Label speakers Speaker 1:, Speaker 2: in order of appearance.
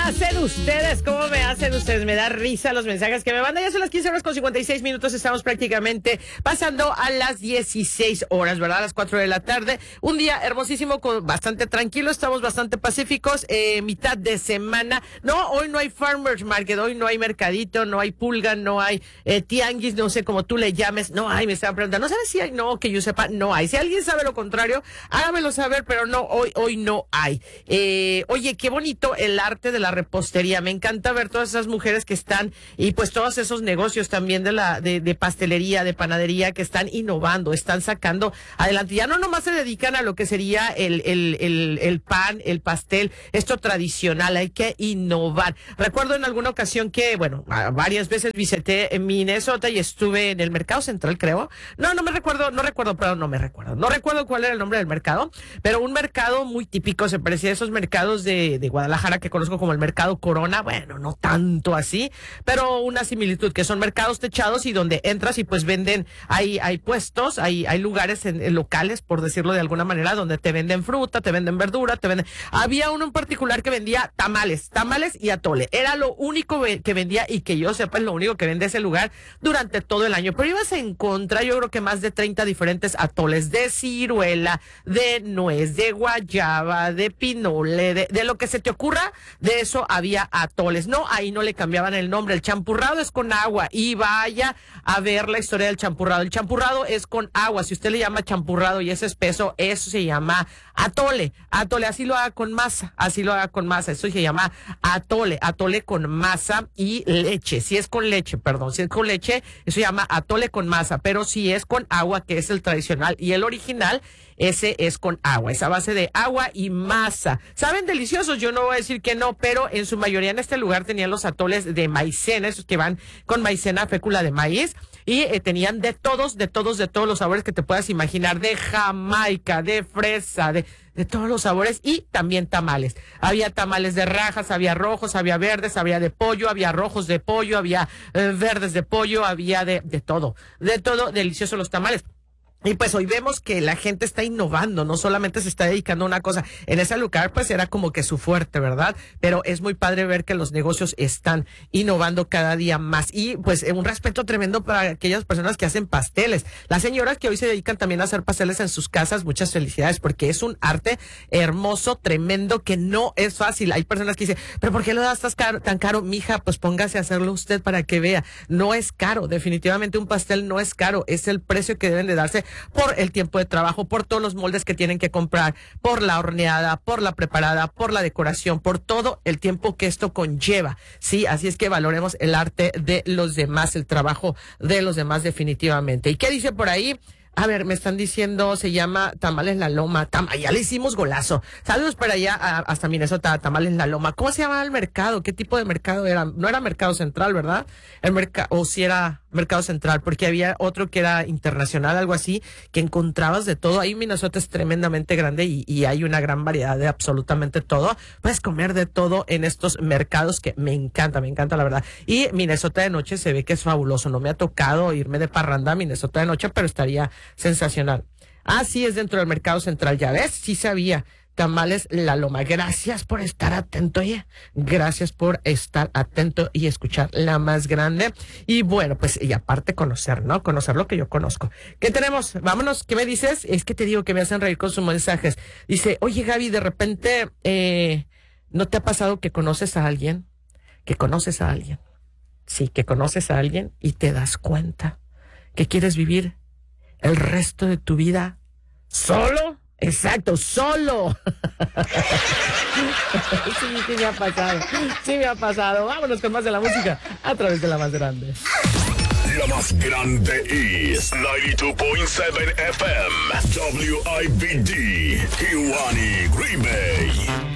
Speaker 1: hacen ustedes? ¿Cómo me hacen ustedes? Me da risa los mensajes que me mandan. Ya son las 15:56. Estamos prácticamente pasando a las 16 horas, ¿verdad? A las 4 de la tarde. Un día hermosísimo, bastante tranquilo. Estamos bastante pacíficos. Mitad de semana. No, hoy no hay Farmers Market. Hoy no hay mercadito, no hay pulga, no hay tianguis, no sé cómo tú le llames. No hay, me estaban preguntando. No sabes si hay. No, que yo sepa, no hay. Si alguien sabe lo contrario, hágamelo saber, pero no, hoy no hay. Oye, qué bonito el arte de la repostería. Me encanta ver todas esas mujeres que están, y pues todos esos negocios también de pastelería, de panadería, que están innovando, están sacando adelante. Ya no nomás se dedican a lo que sería el pan, el pastel, esto tradicional, hay que innovar. Recuerdo en alguna ocasión que, bueno, varias veces visité en Minnesota y estuve en el Mercado Central, creo. No recuerdo cuál era el nombre del mercado, pero un mercado muy típico, se parecía a esos mercados de Guadalajara que conozco como el Mercado Corona. Bueno, no tanto así, pero una similitud, que son mercados techados y donde entras y pues venden, hay puestos, hay lugares en locales, por decirlo de alguna manera, donde te venden fruta, te venden verdura, había uno en particular que vendía tamales y atole. Era lo único que vendía, y que yo sepa es lo único que vende ese lugar durante todo el año. Pero ibas a encontrar, yo creo que más de 30 diferentes atoles, de ciruela, de nuez, de guayaba, de pinole, de lo que se te ocurra, de eso había atoles. No, ahí no le cambiaban el nombre. El champurrado es con agua, y vaya a ver la historia del champurrado. El champurrado es con agua. Si usted le llama champurrado y es espeso, eso se llama atole, así lo haga con masa, eso se llama atole con masa y leche. Si es con leche, eso se llama atole con masa, pero si es con agua, que es el tradicional y el original, ese es con agua, esa base de agua y masa. Saben deliciosos, yo no voy a decir que no, pero en su mayoría en este lugar tenían los atoles de maicena, esos que van con maicena, fécula de maíz, y tenían de todos los sabores que te puedas imaginar, de Jamaica, de fresa, de todos los sabores, y también tamales. Había tamales de rajas, había rojos, había verdes, había de pollo, había rojos de pollo, había verdes de pollo, había de todo, deliciosos los tamales. Y pues hoy vemos que la gente está innovando, no solamente se está dedicando a una cosa. En ese lugar pues era como que su fuerte, ¿verdad? Pero es muy padre ver que los negocios están innovando cada día más. Y pues un respeto tremendo para aquellas personas que hacen pasteles. Las señoras que hoy se dedican también a hacer pasteles en sus casas, muchas felicidades, porque es un arte hermoso, tremendo, que no es fácil. Hay personas que dicen, ¿pero por qué lo das tan caro? Mija, pues póngase a hacerlo usted para que vea. No es caro, definitivamente un pastel no es caro, es el precio que deben de darse por el tiempo de trabajo, por todos los moldes que tienen que comprar, por la horneada, por la preparada, por la decoración, por todo el tiempo que esto conlleva. Sí, así es que valoremos el arte de los demás, el trabajo de los demás definitivamente. ¿Y qué dice por ahí? A ver, me están diciendo, se llama Tamales La Loma. Ya le hicimos golazo. Saludos para allá, hasta Minnesota, Tamales La Loma. ¿Cómo se llamaba el mercado? ¿Qué tipo de mercado era? No era Mercado Central, ¿verdad? O si era Mercado Central, porque había otro que era internacional, algo así, que encontrabas de todo. Ahí Minnesota es tremendamente grande y hay una gran variedad de absolutamente todo. Puedes comer de todo en estos mercados, que me encanta la verdad. Y Minnesota de noche se ve que es fabuloso. No me ha tocado irme de parranda a Minnesota de noche, pero estaría sensacional. Sí, es dentro del Mercado Central, ya ves, sí sabía. Tamales La Loma. Gracias por estar atento, oye. Gracias por estar atento y escuchar la más grande. Y bueno, pues, y aparte conocer, ¿no? Conocer lo que yo conozco. ¿Qué tenemos? Vámonos, ¿qué me dices? Es que te digo que me hacen reír con sus mensajes. Dice, oye Gaby, de repente, ¿no te ha pasado que conoces a alguien? Sí, que conoces a alguien y te das cuenta que quieres vivir el resto de tu vida solo. Exacto, solo. Sí me ha pasado. Vámonos con más de la música a través de la más grande.
Speaker 2: La más grande es 92.7 FM, WIBD, Kiwani, Green Bay.